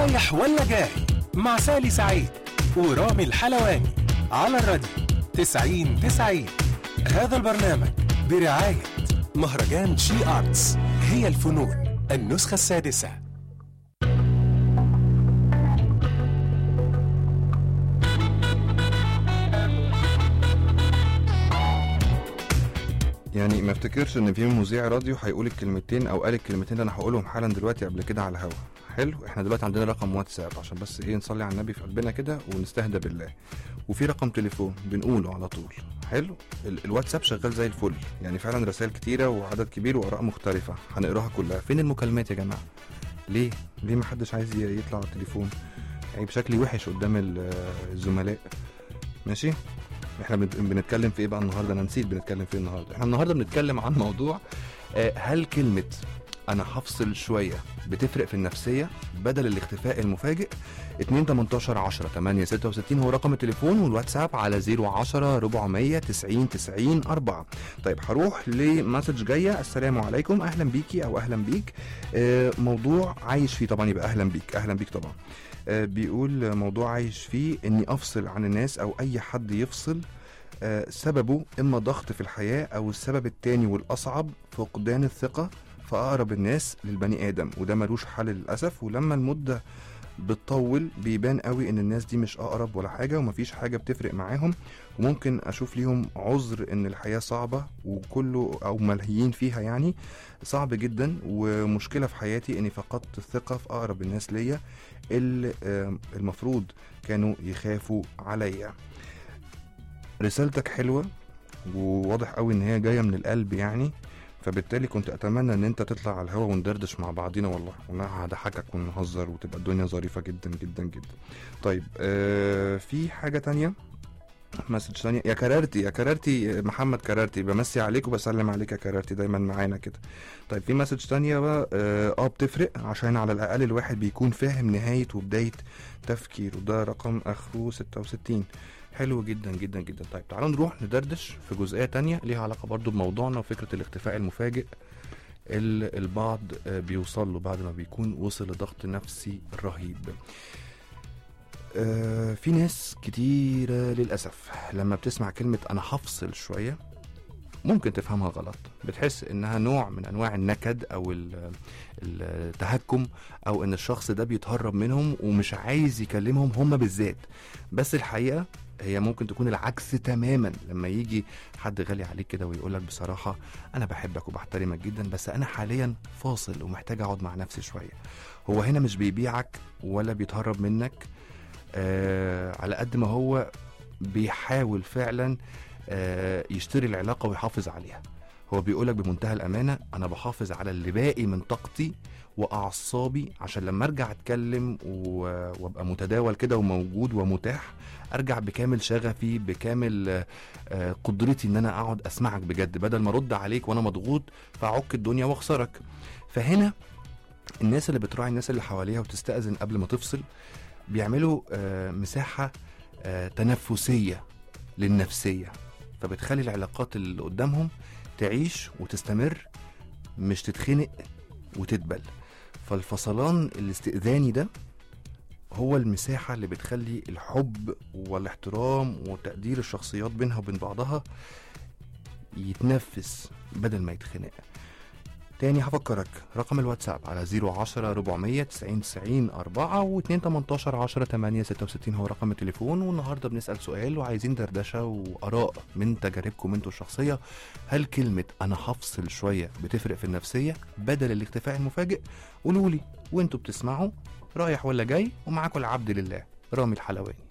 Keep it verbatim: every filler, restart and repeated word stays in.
رايح ولا جاي مع سالي سعيد ورامي الحلواني على الراديو تسعين تسعين. هذا البرنامج برعاية مهرجان شي آرتس، هي الفنون النسخة السادسة. يعني ما افتكرش ان في مذيع راديو هيقول الكلمتين او قال الكلمتين اللي انا هقولهم حالا دلوقتي قبل كده على الهوا. حلو، احنا دلوقتي عندنا رقم واتساب عشان بس ايه نصلي على النبي في قلبنا كده ونستهدى بالله، وفي رقم تليفون بنقوله على طول. حلو، ال- الواتساب شغال زي الفل، يعني فعلا رسائل كتيره وعدد كبير واراء مختلفه هنقراها كلها. فين المكالمات يا جماعه؟ ليه ليه ما حدش عايز ي- يطلع على التليفون؟ يعني بشكل وحش قدام ال- الزملاء. ماشي، احنا بنت- بنتكلم في ايه بقى النهارده؟ انا نسيت بنتكلم في ايه النهارده. احنا النهارده بنتكلم عن موضوع آه، هل كلمه انا هفصل شويه بتفرق في النفسيه بدل الاختفاء المفاجئ؟ اتنين تمنتاشر عشرة تمانية ستة وستين هو رقم التليفون، والواتساب على زيرو عشرة أربعمية تسعين تسعين أربعة. طيب هروح لمسج جايه. السلام عليكم، اهلا بيكي او اهلا بيك. آه، موضوع عايش فيه طبعا، يبقى اهلا بيك اهلا بيك طبعا. آه، بيقول موضوع عايش فيه اني افصل عن الناس او اي حد يفصل. آه، سببه اما ضغط في الحياه، او السبب التاني والاصعب فقدان الثقه في اقرب الناس للبني ادم، وده ملوش حل للاسف. ولما المده بتطول بيبان قوي ان الناس دي مش اقرب ولا حاجه ومفيش حاجه بتفرق معاهم، وممكن اشوف ليهم عذر ان الحياه صعبه وكله او ملهيين فيها، يعني صعب جدا. ومشكله في حياتي اني فقدت الثقه في اقرب الناس ليا اللي آه، المفروض كانوا يخافوا عليا. رسالتك حلوه وواضح قوي ان هي جايه من القلب، يعني فبالتالي كنت اتمنى ان انت تطلع على الهوا وندردش مع بعضينا، والله وانا هضحكك ونهزر وتبقى الدنيا ظريفه جدا جدا جدا. طيب آه في حاجه تانية، مسج تانية. يا كرارتي يا كرارتي محمد كرارتي، بمسي عليك وبسلم عليك يا كرارتي، دايما معانا كده. طيب في مسج تانية بقى، اه آه، بتفرق عشان على الاقل الواحد بيكون فاهم نهايه وبدايه تفكير، وده رقم اخره ستة وستين. حلو جدا جدا جدا. طيب تعالوا نروح ندردش في جزئية تانية ليها علاقة برضو بموضوعنا وفكرة الاختفاء المفاجئ اللي البعض آه، بيوصل له بعد ما بيكون وصل لضغط نفسي رهيب. آه، في ناس كتيرة للأسف لما بتسمع كلمة أنا هفصل شوية ممكن تفهمها غلط، بتحس انها نوع من انواع النكد او ال- التهكم، او ان الشخص ده بيتهرب منهم ومش عايز يكلمهم هم بالذات. بس الحقيقة هي ممكن تكون العكس تماما. لما يجي حد غالي عليك كده ويقولك بصراحة انا بحبك وبحترمك جدا، بس انا حاليا فاصل ومحتاج اقعد مع نفسي شوية، هو هنا مش بيبيعك ولا بيتهرب منك، آه على قد ما هو بيحاول فعلا آه يشتري العلاقة ويحافظ عليها. هو بيقولك بمنتهى الأمانة أنا بحافظ على اللي باقي من طاقتي وأعصابي عشان لما أرجع أتكلم و- وأبقى متداول كده وموجود ومتاح، أرجع بكامل شغفي بكامل آه قدرتي إن أنا أقعد أسمعك بجد، بدل ما أرد عليك وأنا مضغوط فأعك الدنيا وأخسرك. فهنا الناس اللي بتراعي الناس اللي حواليها وتستأذن قبل ما تفصل بيعملوا آه مساحة آه تنفسية للنفسية، فبتخلي العلاقات اللي قدامهم تعيش وتستمر، مش تتخنق وتدبل. فالفصلان الاستئذاني ده هو المساحة اللي بتخلي الحب والاحترام وتقدير الشخصيات بينها وبين بعضها يتنفس بدل ما يتخنق. تاني هفكرك رقم الواتساب على زيرو عشرة أربعمية تسعين تسعين أربعة، واتنين تمنتاشر عشرة تمانية ستة وستين هو رقم التليفون. والنهاردة بنسأل سؤال وعايزين دردشة وآراء من تجاربكم انتوا الشخصية. هل كلمة أنا هفصل شوية بتفرق في النفسية بدل الاختفاء المفاجئ؟ قولولي وانتوا بتسمعوا رايح ولا جاي، ومعاكم العبد لله رامي الحلواني.